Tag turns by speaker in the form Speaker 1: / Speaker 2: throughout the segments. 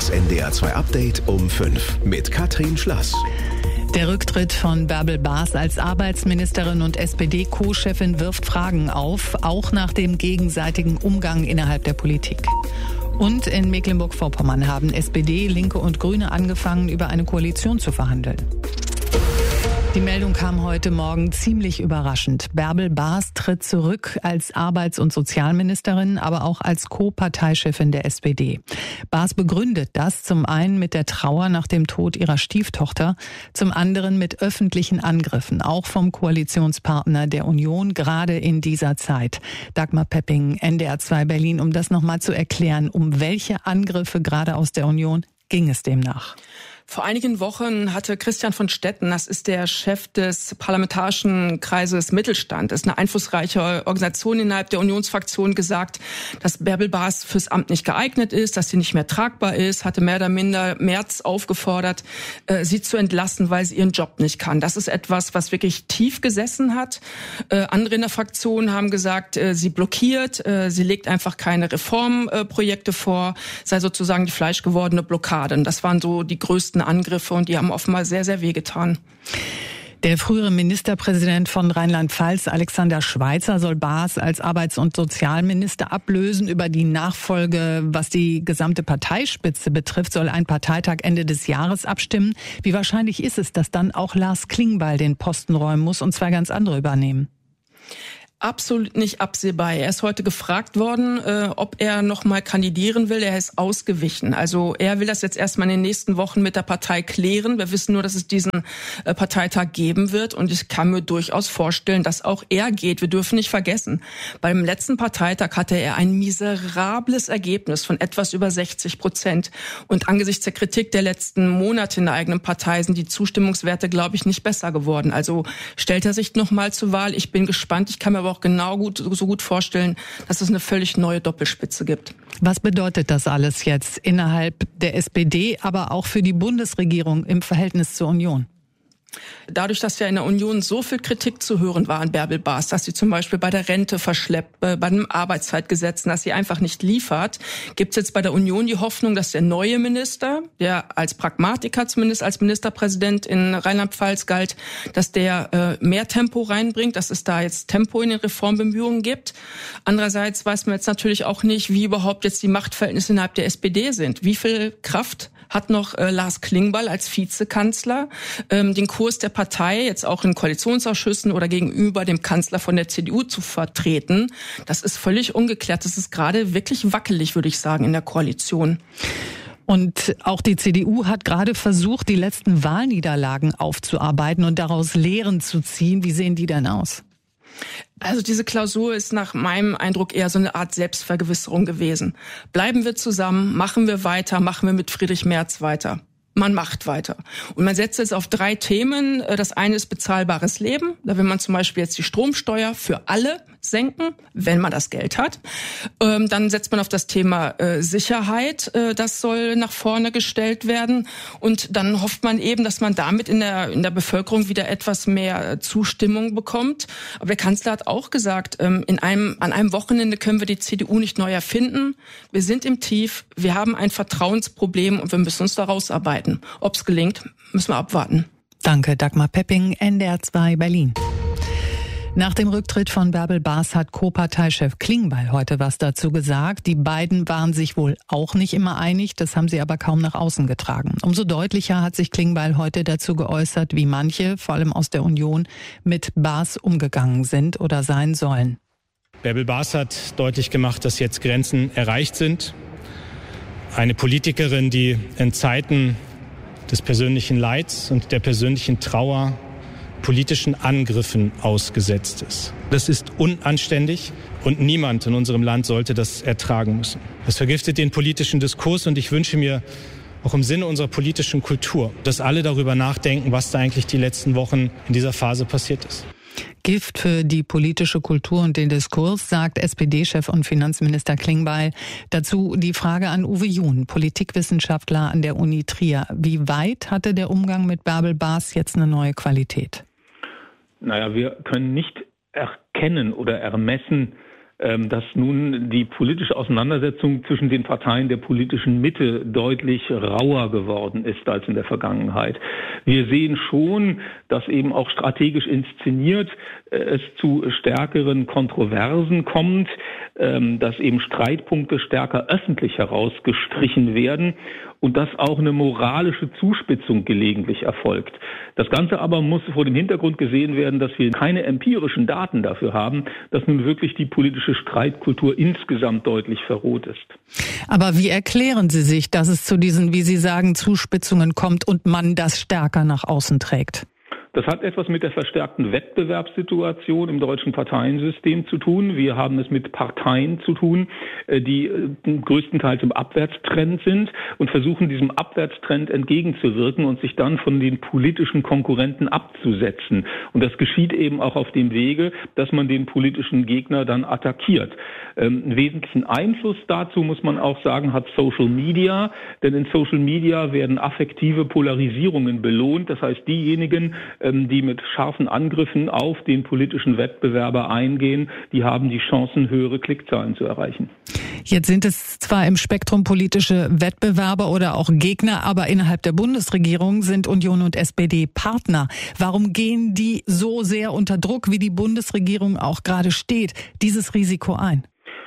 Speaker 1: Das NDR2 Update um 5 mit Katrin Schlass.
Speaker 2: Der Rücktritt von Bärbel Baas als Arbeitsministerin und SPD-Co-Chefin wirft Fragen auf, auch nach dem gegenseitigen Umgang innerhalb der Politik. Und in Mecklenburg-Vorpommern haben SPD, Linke und Grüne angefangen, über eine Koalition zu verhandeln. Die Meldung kam heute Morgen ziemlich überraschend. Bärbel Baas tritt zurück als Arbeits- und Sozialministerin, aber auch als Co-Parteichefin der SPD. Baas begründet das zum einen mit der Trauer nach dem Tod ihrer Stieftochter, zum anderen mit öffentlichen Angriffen, auch vom Koalitionspartner der Union, gerade in dieser Zeit. Dagmar Pepping, NDR2 Berlin, um das nochmal zu erklären, um welche Angriffe gerade aus der Union ging es demnach?
Speaker 3: Vor einigen Wochen hatte Christian von Stetten, das ist der Chef des Parlamentarischen Kreises Mittelstand, ist eine einflussreiche Organisation innerhalb der Unionsfraktion, gesagt, dass Bärbel Baas fürs Amt nicht geeignet ist, dass sie nicht mehr tragbar ist, hatte mehr oder minder Merz aufgefordert, sie zu entlassen, weil sie ihren Job nicht kann. Das ist etwas, was wirklich tief gesessen hat. Andere in der Fraktion haben gesagt, sie blockiert, sie legt einfach keine Reformprojekte vor, sei sozusagen die fleischgewordene Blockade. Und das waren so die größten Angriffe und die haben offenbar sehr, sehr wehgetan.
Speaker 2: Der frühere Ministerpräsident von Rheinland-Pfalz, Alexander Schweitzer, soll Baas als Arbeits- und Sozialminister ablösen. Über die Nachfolge, was die gesamte Parteispitze betrifft, soll ein Parteitag Ende des Jahres abstimmen. Wie wahrscheinlich ist es, dass dann auch Lars Klingbeil den Posten räumen muss und zwei ganz andere übernehmen?
Speaker 3: Absolut nicht absehbar. Er ist heute gefragt worden, ob er noch mal kandidieren will. Er ist ausgewichen. Also er will das jetzt erstmal in den nächsten Wochen mit der Partei klären. Wir wissen nur, dass es diesen Parteitag geben wird. Und ich kann mir durchaus vorstellen, dass auch er geht. Wir dürfen nicht vergessen, beim letzten Parteitag hatte er ein miserables Ergebnis von etwas über 60%. Und angesichts der Kritik der letzten Monate in der eigenen Partei sind die Zustimmungswerte, glaube ich, nicht besser geworden. Also stellt er sich noch mal zur Wahl. Ich bin gespannt. Ich kann mir aber auch so gut vorstellen, dass es eine völlig neue Doppelspitze gibt.
Speaker 2: Was bedeutet das alles jetzt innerhalb der SPD, aber auch für die Bundesregierung im Verhältnis zur Union?
Speaker 3: Dadurch, dass ja in der Union so viel Kritik zu hören war an Bärbel Baas, dass sie zum Beispiel bei der Rente verschleppt, bei den Arbeitszeitgesetzen, dass sie einfach nicht liefert, gibt es jetzt bei der Union die Hoffnung, dass der neue Minister, der als Pragmatiker zumindest als Ministerpräsident in Rheinland-Pfalz galt, dass der mehr Tempo reinbringt, dass es da jetzt Tempo in den Reformbemühungen gibt. Andererseits weiß man jetzt natürlich auch nicht, wie überhaupt jetzt die Machtverhältnisse innerhalb der SPD sind. Wie viel Kraft hat noch Lars Klingbeil als Vizekanzler, den Kurs der Partei jetzt auch in Koalitionsausschüssen oder gegenüber dem Kanzler von der CDU zu vertreten. Das ist völlig ungeklärt. Das ist gerade wirklich wackelig, würde ich sagen, in der Koalition.
Speaker 2: Und auch die CDU hat gerade versucht, die letzten Wahlniederlagen aufzuarbeiten und daraus Lehren zu ziehen. Wie sehen die denn aus?
Speaker 3: Also diese Klausur ist nach meinem Eindruck eher so eine Art Selbstvergewisserung gewesen. Bleiben wir zusammen, machen wir weiter, machen wir mit Friedrich Merz weiter. Man macht weiter. Und man setzt jetzt auf 3 Themen. Das eine ist bezahlbares Leben. Da will man zum Beispiel jetzt die Stromsteuer für alle senken, wenn man das Geld hat. Dann setzt man auf das Thema Sicherheit. Das soll nach vorne gestellt werden. Und dann hofft man eben, dass man damit in der Bevölkerung wieder etwas mehr Zustimmung bekommt. Aber der Kanzler hat auch gesagt, an einem Wochenende können wir die CDU nicht neu erfinden. Wir sind im Tief. Wir haben ein Vertrauensproblem und wir müssen uns da rausarbeiten. Ob es gelingt, müssen wir abwarten.
Speaker 2: Danke, Dagmar Pepping, NDR2 Berlin. Nach dem Rücktritt von Bärbel Baas hat Co-Parteichef Klingbeil heute was dazu gesagt. Die beiden waren sich wohl auch nicht immer einig, das haben sie aber kaum nach außen getragen. Umso deutlicher hat sich Klingbeil heute dazu geäußert, wie manche, vor allem aus der Union, mit Baas umgegangen sind oder sein sollen.
Speaker 4: Bärbel Baas hat deutlich gemacht, dass jetzt Grenzen erreicht sind. Eine Politikerin, die in Zeiten des persönlichen Leids und der persönlichen Trauer politischen Angriffen ausgesetzt ist. Das ist unanständig und niemand in unserem Land sollte das ertragen müssen. Das vergiftet den politischen Diskurs und ich wünsche mir auch im Sinne unserer politischen Kultur, dass alle darüber nachdenken, was da eigentlich die letzten Wochen in dieser Phase passiert ist.
Speaker 2: Gift für die politische Kultur und den Diskurs, sagt SPD-Chef und Finanzminister Klingbeil. Dazu die Frage an Uwe Jun, Politikwissenschaftler an der Uni Trier. Wie weit hatte der Umgang mit Bärbel Baas jetzt eine neue Qualität?
Speaker 5: Naja, wir können nicht erkennen oder ermessen, dass nun die politische Auseinandersetzung zwischen den Parteien der politischen Mitte deutlich rauer geworden ist als in der Vergangenheit. Wir sehen schon, dass eben auch strategisch inszeniert es zu stärkeren Kontroversen kommt, dass eben Streitpunkte stärker öffentlich herausgestrichen werden und dass auch eine moralische Zuspitzung gelegentlich erfolgt. Das Ganze aber muss vor dem Hintergrund gesehen werden, dass wir keine empirischen Daten dafür haben, dass nun wirklich die politische Streitkultur insgesamt deutlich verroht ist.
Speaker 2: Aber wie erklären Sie sich, dass es zu diesen, wie Sie sagen, Zuspitzungen kommt und man das stärker nach außen trägt?
Speaker 5: Das hat etwas mit der verstärkten Wettbewerbssituation im deutschen Parteiensystem zu tun. Wir haben es mit Parteien zu tun, die größtenteils im Abwärtstrend sind und versuchen, diesem Abwärtstrend entgegenzuwirken und sich dann von den politischen Konkurrenten abzusetzen. Und das geschieht eben auch auf dem Wege, dass man den politischen Gegner dann attackiert. Einen wesentlichen Einfluss dazu, muss man auch sagen, hat Social Media. Denn in Social Media werden affektive Polarisierungen belohnt. Das heißt, diejenigen, die mit scharfen Angriffen auf den politischen Wettbewerber eingehen, die haben die Chancen, höhere Klickzahlen zu erreichen.
Speaker 2: Jetzt sind es zwar im Spektrum politische Wettbewerber oder auch Gegner, aber innerhalb der Bundesregierung sind Union und SPD Partner. Warum gehen die so sehr unter Druck, wie die Bundesregierung auch gerade steht, dieses Risiko ein?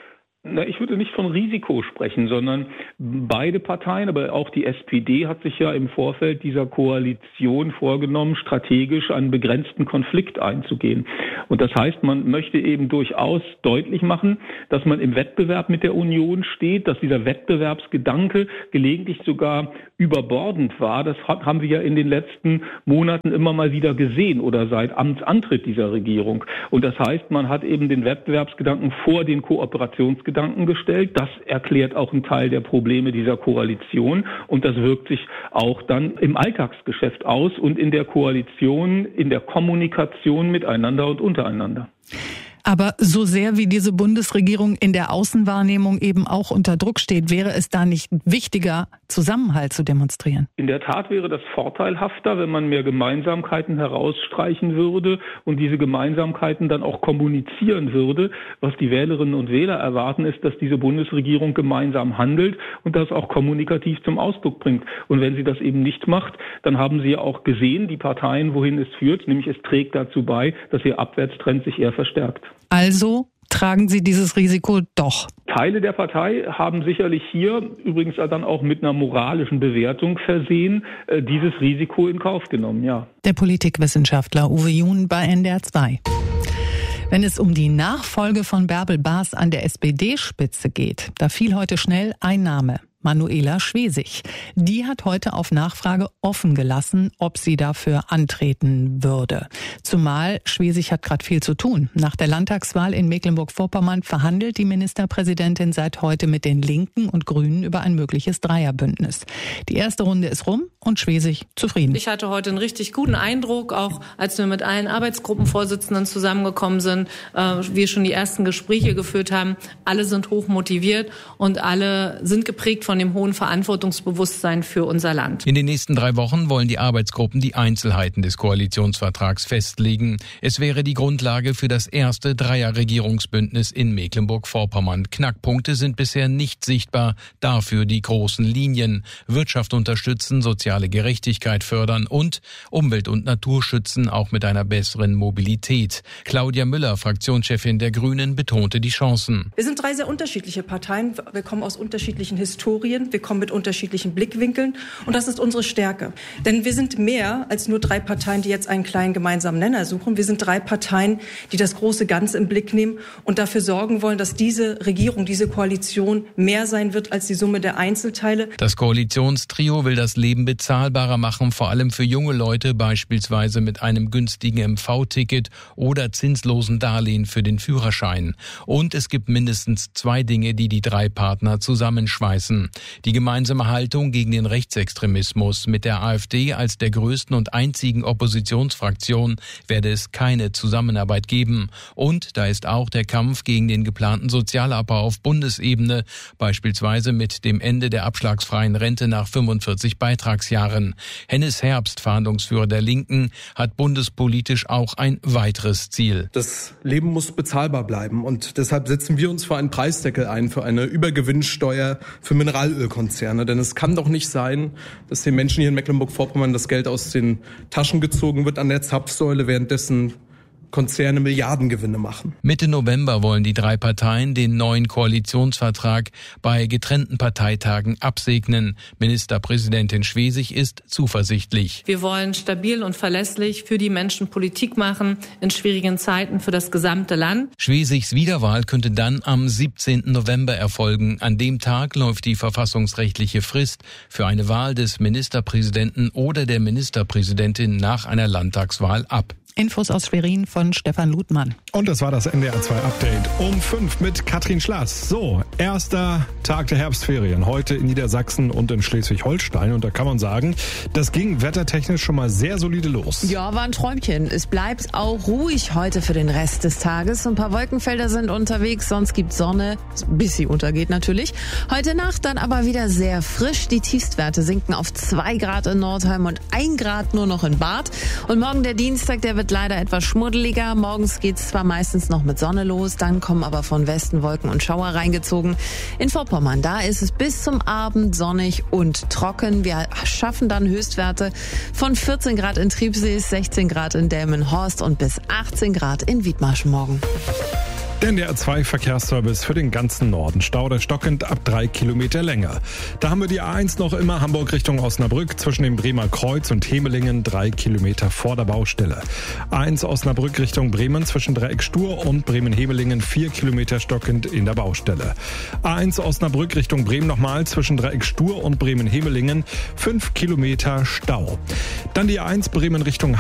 Speaker 5: Ich würde nicht von Risiko sprechen, sondern beide Parteien, aber auch die SPD hat sich ja im Vorfeld dieser Koalition vorgenommen, strategisch einen begrenzten Konflikt einzugehen. Und das heißt, man möchte eben durchaus deutlich machen, dass man im Wettbewerb mit der Union steht, dass dieser Wettbewerbsgedanke gelegentlich sogar überbordend war. Das haben wir ja in den letzten Monaten immer mal wieder gesehen oder seit Amtsantritt dieser Regierung. Und das heißt, man hat eben den Wettbewerbsgedanken vor den Kooperationsgedanken gestellt. Das erklärt auch einen Teil der Probleme dieser Koalition und das wirkt sich auch dann im Alltagsgeschäft aus und in der Koalition, in der Kommunikation miteinander und untereinander.
Speaker 2: Aber so sehr wie diese Bundesregierung in der Außenwahrnehmung eben auch unter Druck steht, wäre es da nicht wichtiger, Zusammenhalt zu demonstrieren?
Speaker 5: In der Tat wäre das vorteilhafter, wenn man mehr Gemeinsamkeiten herausstreichen würde und diese Gemeinsamkeiten dann auch kommunizieren würde. Was die Wählerinnen und Wähler erwarten, ist, dass diese Bundesregierung gemeinsam handelt und das auch kommunikativ zum Ausdruck bringt. Und wenn sie das eben nicht macht, dann haben sie ja auch gesehen, die Parteien, wohin es führt, nämlich es trägt dazu bei, dass ihr Abwärtstrend sich eher verstärkt.
Speaker 2: Also tragen Sie dieses Risiko doch?
Speaker 5: Teile der Partei haben sicherlich hier, übrigens dann auch mit einer moralischen Bewertung versehen, dieses Risiko in Kauf genommen, ja.
Speaker 2: Der Politikwissenschaftler Uwe Jun bei NDR 2. Wenn es um die Nachfolge von Bärbel Baas an der SPD-Spitze geht, da fiel heute schnell ein Name. Manuela Schwesig. Die hat heute auf Nachfrage offen gelassen, ob sie dafür antreten würde. Zumal Schwesig hat gerade viel zu tun. Nach der Landtagswahl in Mecklenburg-Vorpommern verhandelt die Ministerpräsidentin seit heute mit den Linken und Grünen über ein mögliches Dreierbündnis. Die erste Runde ist rum und Schwesig zufrieden.
Speaker 6: Ich hatte heute einen richtig guten Eindruck, auch als wir mit allen Arbeitsgruppenvorsitzenden zusammengekommen sind, wir schon die ersten Gespräche geführt haben. Alle sind hoch motiviert und alle sind geprägt von dem hohen Verantwortungsbewusstsein für unser Land.
Speaker 7: In den nächsten 3 Wochen wollen die Arbeitsgruppen die Einzelheiten des Koalitionsvertrags festlegen. Es wäre die Grundlage für das erste Dreierregierungsbündnis in Mecklenburg-Vorpommern. Knackpunkte sind bisher nicht sichtbar, dafür die großen Linien. Wirtschaft unterstützen, soziale Gerechtigkeit fördern und Umwelt und Natur schützen, auch mit einer besseren Mobilität. Claudia Müller, Fraktionschefin der Grünen, betonte die Chancen.
Speaker 8: Wir sind 3 sehr unterschiedliche Parteien. Wir kommen aus unterschiedlichen Historien. Wir kommen mit unterschiedlichen Blickwinkeln und das ist unsere Stärke. Denn wir sind mehr als nur 3 Parteien, die jetzt einen kleinen gemeinsamen Nenner suchen. Wir sind 3 Parteien, die das große Ganze im Blick nehmen und dafür sorgen wollen, dass diese Regierung, diese Koalition mehr sein wird als die Summe der Einzelteile.
Speaker 7: Das Koalitionstrio will das Leben bezahlbarer machen, vor allem für junge Leute, beispielsweise mit einem günstigen MV-Ticket oder zinslosen Darlehen für den Führerschein. Und es gibt mindestens 2 Dinge, die die 3 Partner zusammenschweißen. Grünen. Die gemeinsame Haltung gegen den Rechtsextremismus mit der AfD als der größten und einzigen Oppositionsfraktion werde es keine Zusammenarbeit geben. Und da ist auch der Kampf gegen den geplanten Sozialabbau auf Bundesebene, beispielsweise mit dem Ende der abschlagsfreien Rente nach 45 Beitragsjahren. Hennes Herbst, Fahndungsführer der Linken, hat bundespolitisch auch ein weiteres Ziel.
Speaker 9: Das Leben muss bezahlbar bleiben und deshalb setzen wir uns für einen Preisdeckel ein, für eine Übergewinnsteuer für Mineralölkonzerne. Denn es kann doch nicht sein, dass den Menschen hier in Mecklenburg-Vorpommern das Geld aus den Taschen gezogen wird an der Zapfsäule, währenddessen Konzerne Milliardengewinne machen.
Speaker 7: Mitte November wollen die drei Parteien den neuen Koalitionsvertrag bei getrennten Parteitagen absegnen. Ministerpräsidentin Schwesig ist zuversichtlich.
Speaker 6: Wir wollen stabil und verlässlich für die Menschen Politik machen, in schwierigen Zeiten für das gesamte Land.
Speaker 7: Schwesigs Wiederwahl könnte dann am 17. November erfolgen. An dem Tag läuft die verfassungsrechtliche Frist für eine Wahl des Ministerpräsidenten oder der Ministerpräsidentin nach einer Landtagswahl ab.
Speaker 2: Infos aus Schwerin von Stefan Ludmann.
Speaker 10: Und das war das NDR 2 Update um 5 mit Katrin Schlass. So, erster Tag der Herbstferien. Heute in Niedersachsen und in Schleswig-Holstein. Und da kann man sagen, das ging wettertechnisch schon mal sehr solide los.
Speaker 11: Ja, war ein Träumchen. Es bleibt auch ruhig heute für den Rest des Tages. Ein paar Wolkenfelder sind unterwegs, sonst gibt's Sonne, bis sie untergeht natürlich. Heute Nacht dann aber wieder sehr frisch. Die Tiefstwerte sinken auf 2 Grad in Nordheim und 1 Grad nur noch in Barth. Und morgen der Dienstag, der wird leider etwas schmuddeliger. Morgens geht's zwar meistens noch mit Sonne los, dann kommen aber von Westen Wolken und Schauer reingezogen. In Vorpommern, da ist es bis zum Abend sonnig und trocken. Wir schaffen dann Höchstwerte von 14 Grad in Triebsees, 16 Grad in Delmenhorst und bis 18 Grad in Wiedmarschen morgen.
Speaker 10: Der NDR 2 Verkehrsservice für den ganzen Norden. Stau oder stockend ab 3 Kilometer länger. Da haben wir die A1 noch immer Hamburg Richtung Osnabrück zwischen dem Bremer Kreuz und Hemelingen 3 Kilometer vor der Baustelle. A1 Osnabrück Richtung Bremen zwischen Dreieck Stur und Bremen-Hemelingen 4 Kilometer stockend in der Baustelle. A1 Osnabrück Richtung Bremen nochmal zwischen Dreieck Stur und Bremen-Hemelingen 5 Kilometer Stau. Dann die A1 Bremen Richtung